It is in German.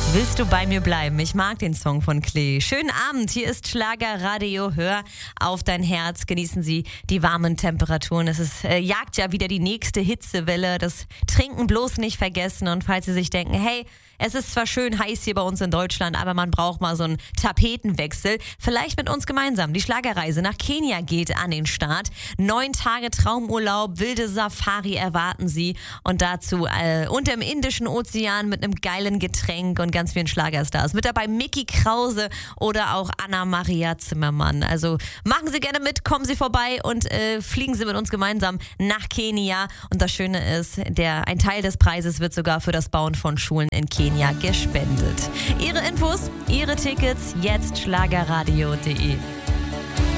Willst du bei mir bleiben? Ich mag den Song von Klee. Schönen Abend, hier ist Schlagerradio. Hör auf dein Herz. Genießen Sie die warmen Temperaturen. Es ist, jagt ja wieder die nächste Hitzewelle. Das Trinken bloß nicht vergessen. Und falls Sie sich denken, hey, es ist zwar schön heiß hier bei uns in Deutschland, aber man braucht mal so einen Tapetenwechsel. Vielleicht mit uns gemeinsam. Die Schlagerreise nach Kenia geht an den Start. 9 Tage Traumurlaub, wilde Safari erwarten Sie. Und dazu unter dem Indischen Ozean mit einem geilen Getränk und ganz vielen Schlagerstars. Mit dabei Mickey Krause oder auch Anna-Maria Zimmermann. Also machen Sie gerne mit, kommen Sie vorbei und fliegen Sie mit uns gemeinsam nach Kenia. Und das Schöne ist, ein Teil des Preises wird sogar für das Bauen von Schulen in Kenia gespendet. Ihre Infos, Ihre Tickets, jetzt schlagerradio.de.